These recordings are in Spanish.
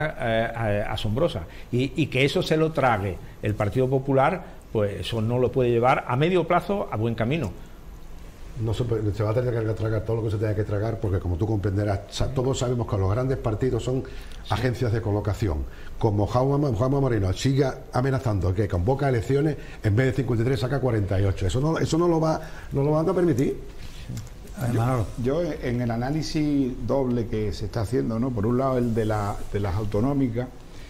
asombrosa. Y que eso se lo trague el Partido Popular, pues eso no lo puede llevar a medio plazo a buen camino. No se va a tener que tragar todo lo que se tenga que tragar, porque como tú comprenderás, todos sabemos que los grandes partidos son agencias de colocación. Como Jaume Moreno siga amenazando que convoca elecciones, en vez de 53 saca 48. Eso no lo van a permitir. Yo en el análisis doble que se está haciendo, ¿no? Por un lado el de las autonómicas,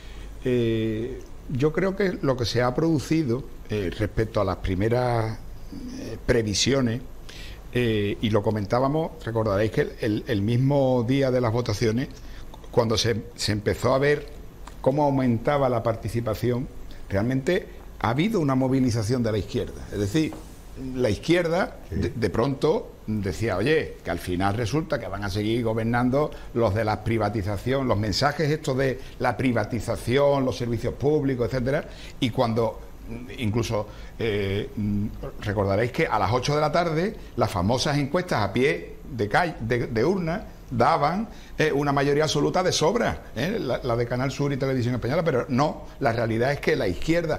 yo creo que lo que se ha producido respecto a las primeras previsiones, y lo comentábamos, recordaréis que el mismo día de las votaciones, cuando se empezó a ver cómo aumentaba la participación, realmente ha habido una movilización de la izquierda. Es decir, la izquierda de pronto decía, oye, que al final resulta que van a seguir gobernando los de la privatización, los mensajes estos de la privatización, los servicios públicos, etcétera, y cuando incluso recordaréis que a las 8 de la tarde las famosas encuestas a pie de urna daban una mayoría absoluta de sobra, la de Canal Sur y Televisión Española, pero no, la realidad es que la izquierda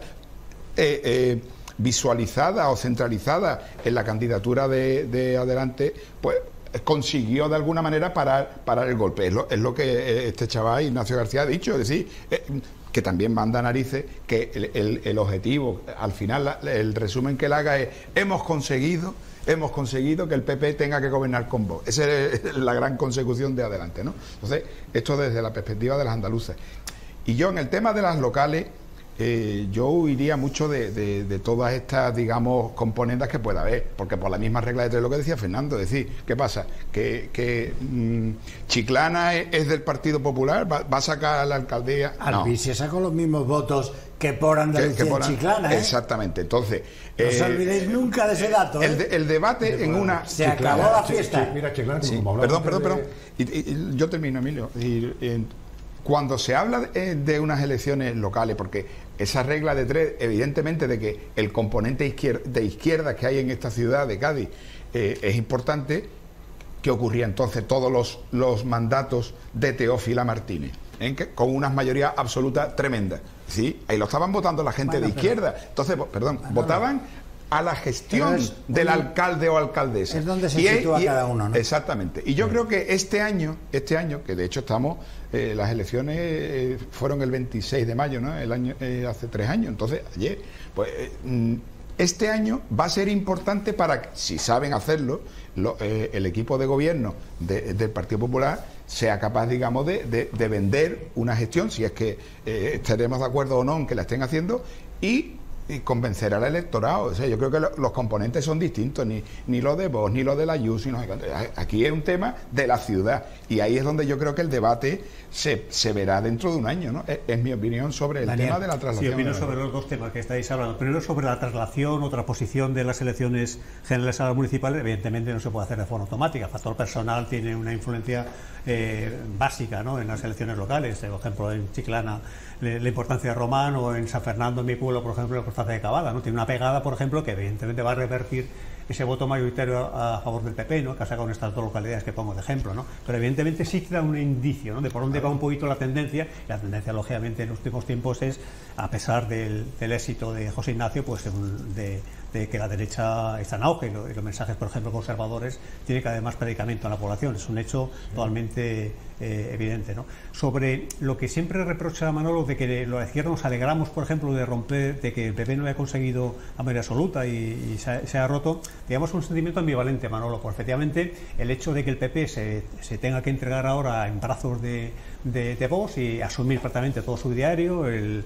visualizada o centralizada en la candidatura de Adelante, pues consiguió de alguna manera parar el golpe. Es lo que este chaval Ignacio García ha dicho, es decir, que también manda narices, que el objetivo, al final el resumen que él haga es: hemos conseguido que el PP tenga que gobernar con Vox. Esa es la gran consecución de Adelante, ¿no? Entonces, esto desde la perspectiva de las andaluzas. Y yo en el tema de las locales, yo huiría mucho de todas estas, digamos, componendas que pueda haber, porque por la misma regla de tres, lo que decía Fernando, es decir, ¿qué pasa? Que Chiclana es del Partido Popular, va a sacar a la alcaldía. Albicia sacó los mismos votos que por Andalucía en Chiclana, Exactamente. Entonces, no os olvidéis nunca de ese dato, el debate en una... Se acabó la fiesta. Mira, Chiclana, perdón. Y yo termino, Emilio. Cuando se habla de unas elecciones locales, porque esa regla de tres, evidentemente, de que el componente de izquierda que hay en esta ciudad de Cádiz es importante, ¿qué ocurría entonces? Todos los mandatos de Teófila Martínez, con unas mayorías absolutas tremendas. ¿Sí? Ahí lo estaban votando la gente de izquierda. Entonces, votaban a la gestión del alcalde o alcaldesa. Es donde se sitúa cada uno, ¿no? Exactamente. Y yo creo que este año, que de hecho estamos, las elecciones fueron el 26 de mayo, ¿no? El año, hace 3 años. Entonces, ayer, pues este año va a ser importante para, si saben hacerlo, el equipo de gobierno del Partido Popular sea capaz, digamos, de vender una gestión, si es que estaremos de acuerdo o no en que la estén haciendo, y convencer al electorado. O sea, yo creo que los componentes son distintos, ni lo de Vox, ni lo de la Ayuso, aquí es un tema de la ciudad, y ahí es donde yo creo que el debate se verá dentro de un año, ¿no? Es mi opinión sobre el tema de la traslación. Sí, opino sobre los dos temas que estáis hablando. Primero, sobre la traslación o transposición de las elecciones generales a las municipales. Evidentemente no se puede hacer de forma automática. El factor personal tiene una influencia básica, ¿no?, en las elecciones locales. Por ejemplo, en Chiclana la importancia de Román, o en San Fernando, en mi pueblo, por ejemplo, la importancia de Cavada, ¿no? Tiene una pegada, por ejemplo, que evidentemente va a revertir ese voto mayoritario a favor del PP, ¿no?, que ha sacado en estas dos localidades que pongo de ejemplo, ¿no? Pero evidentemente sí que da un indicio, ¿no?, de por dónde va un poquito la tendencia. Y la tendencia, lógicamente, en los últimos tiempos es, a pesar del éxito de José Ignacio, pues de que la derecha está en auge, y los mensajes, por ejemplo, conservadores, tiene cada vez más predicamento en la población. Es un hecho totalmente evidente, ¿no? Sobre lo que siempre reprocha a Manolo, de que la izquierda nos alegramos, por ejemplo, de romper, de que el PP no haya conseguido la mayoría absoluta y se ha roto, digamos, un sentimiento ambivalente, Manolo. Pues efectivamente, el hecho de que el PP se tenga que entregar ahora en brazos de Vox y asumir prácticamente todo su diario,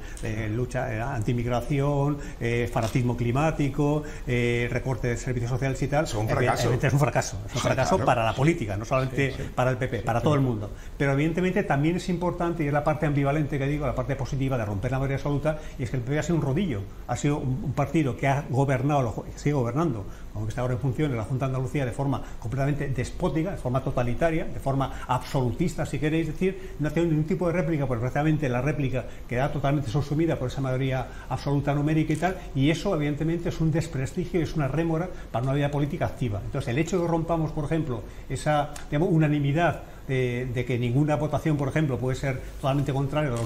lucha antimigración, fanatismo climático, recorte de servicios sociales y tal, es un fracaso claro, para la política, no solamente para el PP, para todo el mundo. Pero evidentemente también es importante, y es la parte ambivalente que digo, la parte positiva de romper la mayoría absoluta, y es que el PP ha sido un rodillo, ha sido un partido que ha gobernado, sigue gobernando, aunque está ahora en funciones de la Junta de Andalucía, de forma completamente despótica, de forma totalitaria, de forma absolutista, si queréis decir. No ha tenido ningún tipo de réplica, porque precisamente la réplica queda totalmente subsumida por esa mayoría absoluta numérica y tal, y eso evidentemente es un desprestigio y es una rémora para una vida política activa. Entonces, el hecho de que rompamos, por ejemplo, esa, digamos, unanimidad de que ninguna votación, por ejemplo, puede ser totalmente contraria a lo